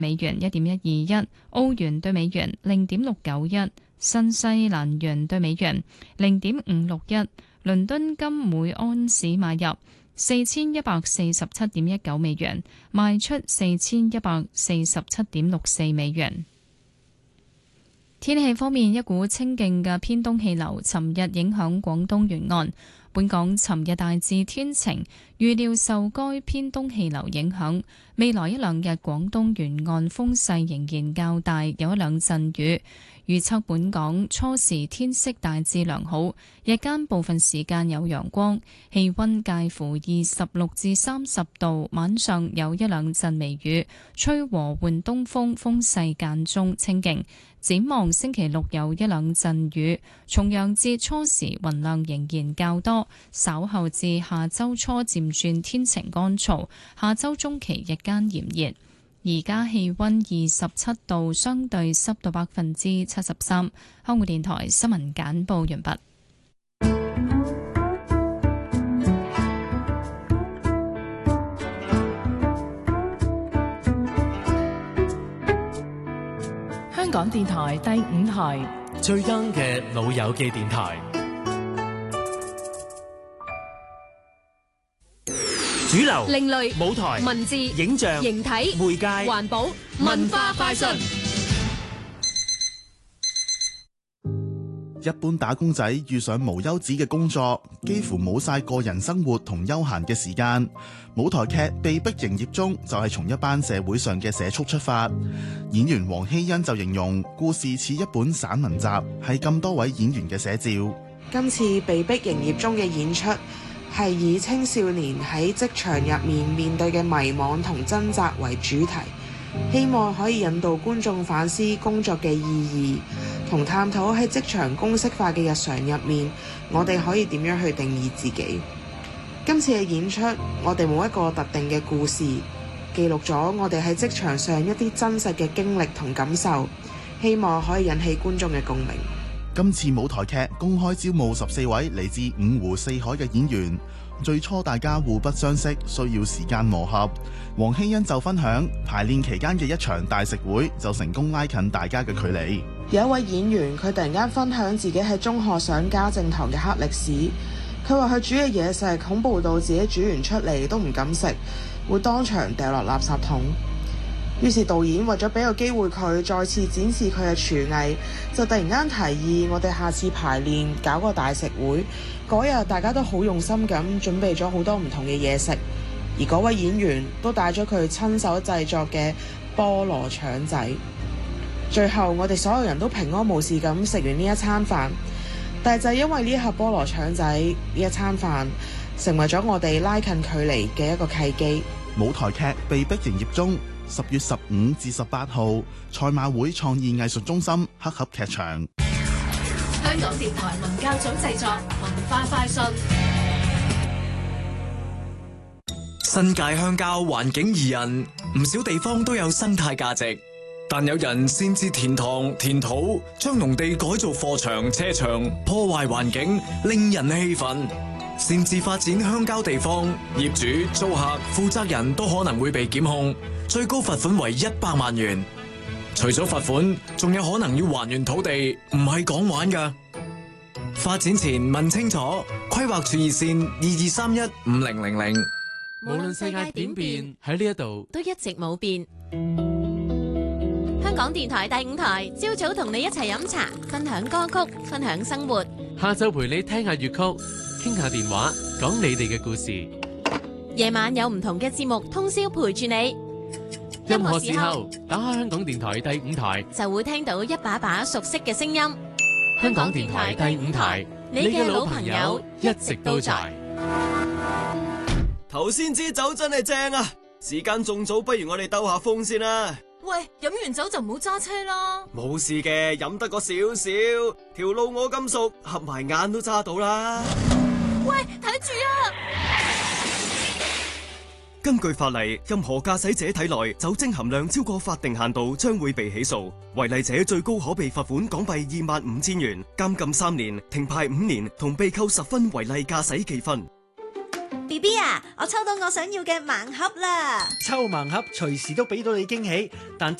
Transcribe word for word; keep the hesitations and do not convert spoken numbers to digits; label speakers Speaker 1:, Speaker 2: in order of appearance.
Speaker 1: 美元一點一二一，澳元對美元零點六九一，新西蘭元對美元零點五六一。倫敦金每安士買入四千一百四十七點一九美元，賣出四千一百四十七點六四美元。天氣方面，一股清勁嘅偏東氣流尋日影響廣東沿岸，本港尋日大致天晴，預料受該偏東氣流影響，未來一兩日廣東沿岸風勢仍然較大，有一兩陣雨。預測本港初時天色大致良好，日間部分時間有陽光，氣溫介乎二十六至三十度，晚上有一兩陣微雨，吹和緩東風，風勢間中清勁。展望星期六有一兩陣雨，重陽節初時雲量仍然較多，稍後至下周初漸轉天晴乾燥，下周中期日間炎熱。而家氣溫二十七度，相對濕度百分之七十三。香港電台新聞簡報完畢。
Speaker 2: 香港電台第五台
Speaker 3: 最 young 嘅老友記電台。主流、
Speaker 4: 另類、
Speaker 3: 舞台、
Speaker 4: 文字、
Speaker 3: 影像、
Speaker 4: 形體、
Speaker 3: 媒介、
Speaker 4: 環保、文化快訊。
Speaker 5: 一般打工仔遇上無休止嘅工作，幾乎冇晒個人生活同休閒嘅時間。舞台劇《被逼營業中》就係從一班社會上嘅社畜出發。演員黃希欣就形容故事似一本散文集，係咁多位演員嘅寫照。
Speaker 6: 今次《被逼營業中》嘅演出係以青少年喺職場入面面對嘅迷惘同掙扎為主題，希望可以引導觀眾反思工作嘅意義，同探討喺職場公式化嘅日常入面，我哋可以點樣去定義自己。今次嘅演出，我哋冇一個特定嘅故事，記錄咗我哋喺職場上一啲真實嘅經歷同感受，希望可以引起觀眾嘅共鳴。
Speaker 5: 今次舞台劇公開招募十四位嚟自五湖四海嘅演員，最初大家互不相識，需要時間磨合。黃希欣就分享排練期間嘅一場大食會，就成功拉近大家嘅距離。
Speaker 6: 有一位演員，佢突然間分享自己喺中學上家政堂嘅黑歷史。佢話佢煮嘅嘢食恐怖到自己煮完出嚟都唔敢食，會當場掉落垃圾桶。於是導演為咗俾個機會佢再次展示佢嘅廚藝，就突然間提議我哋下次排練搞個大食會。嗰日大家都好用心咁準備咗好多唔同嘅嘢食，而嗰位演員都帶咗佢親手製作嘅菠蘿腸仔。最後我哋所有人都平安無事咁食完呢一餐飯，但係就係因為呢一盒菠蘿腸仔，呢一餐飯成為咗我哋拉近距離嘅一個契機。
Speaker 5: 舞台劇《被逼營業中》十月十五至十八號，賽馬會創意藝術中心黑盒劇場。
Speaker 4: 香港電台文教組製作文化快訊。
Speaker 7: 新界鄉郊環境宜人，唔少地方都有生態價值，但有人擅自填塘填土，將農地改造貨場車場，破壞環境，令人氣憤。擅自發展鄉郊地方，業主、租客、負責人都可能會被檢控，最高罰款為一百萬元。除咗罰款，仲有可能要還原土地，唔係講玩㗎。發展前問清楚，規劃處熱線二二三一五零零零。
Speaker 3: 無論世界點變，喺呢一度
Speaker 4: 都一直冇變。香港電台第五台，朝早同你一齊飲茶，分享歌曲，分享生活。
Speaker 3: 下晝陪你聽下粵曲，傾下電話，講你哋嘅故事。
Speaker 4: 夜晚有唔同嘅節目，通宵陪住你。
Speaker 3: 任何時候打開香港電台第五台，
Speaker 4: 就會聽到一把把熟悉嘅聲音。
Speaker 3: 香港電台第五台，你嘅老朋友一直都在。
Speaker 8: 頭先支酒真係正啊！時間仲早，不如我哋兜下風先啦。
Speaker 9: 喂，飲完酒就唔好揸車啦。
Speaker 8: 冇事嘅，飲得個少少，條路我咁熟，合埋眼都揸到啦。
Speaker 9: 喂，睇住啊！
Speaker 8: 根據法例，任何駕駛者體內酒精含量超過法定限度，將會被起訴。違例者最高可被罰款港幣二萬五千元、監禁三年、停牌五年，同被扣十分違例駕駛記分。
Speaker 10: B B 啊，我抽到我想要嘅盲盒啦！
Speaker 11: 抽盲盒隨時都俾到你驚喜，但